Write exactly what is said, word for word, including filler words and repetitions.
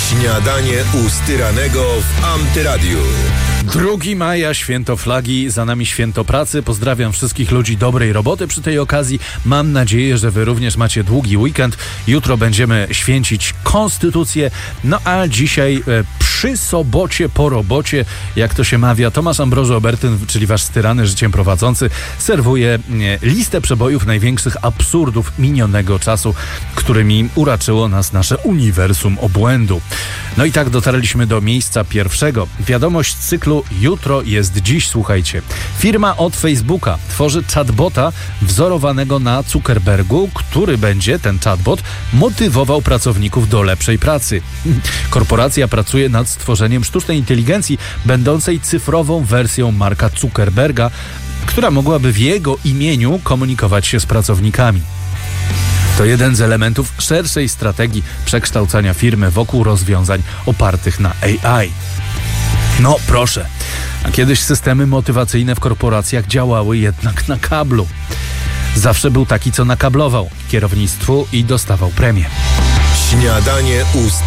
Śniadanie u Styranego w Antyradiu. drugiego maja, święto flagi, za nami święto pracy. Pozdrawiam wszystkich ludzi dobrej roboty przy tej okazji. Mam nadzieję, że wy również macie długi weekend. Jutro będziemy święcić Konstytucję. No a dzisiaj e, przy sobocie po robocie, jak to się mawia, Tomasz Ambroży Obertyn, czyli wasz styrany życiem prowadzący, serwuje e, listę przebojów największych absurdów minionego czasu, którymi uraczyło nas nasze uniwersum obłędu. No i tak dotarliśmy do miejsca pierwszego. Wiadomość z cyklu Jutro jest dziś, słuchajcie. Firma od Facebooka tworzy chatbota wzorowanego na Zuckerbergu, który będzie, ten chatbot, motywował pracowników do lepszej pracy. Korporacja pracuje nad stworzeniem sztucznej inteligencji, będącej cyfrową wersją Marka Zuckerberga, która mogłaby w jego imieniu komunikować się z pracownikami. To jeden z elementów szerszej strategii przekształcania firmy wokół rozwiązań opartych na A I. No proszę, a kiedyś systemy motywacyjne w korporacjach działały jednak na kablu. Zawsze był taki, co nakablował kierownictwu i dostawał premię. Śniadanie u